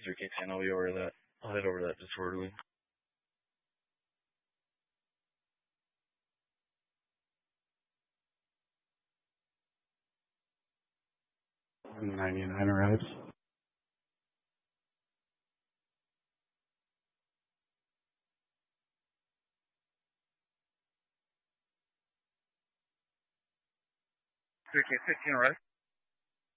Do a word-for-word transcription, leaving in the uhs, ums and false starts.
three K ten, I'll be over that. I'll head over that disorderly. ninety-nine arrives. three K fifteen arrives.